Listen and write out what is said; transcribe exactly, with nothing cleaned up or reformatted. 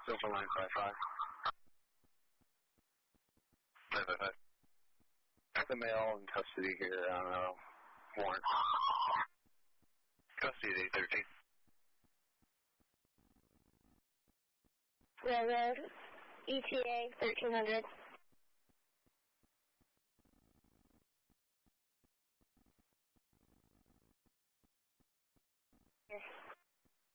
Central nine five five. nine five five. The male in custody here on uh, warrant. Custody at eight thirteen. Railroad, E T A thirteen hundred.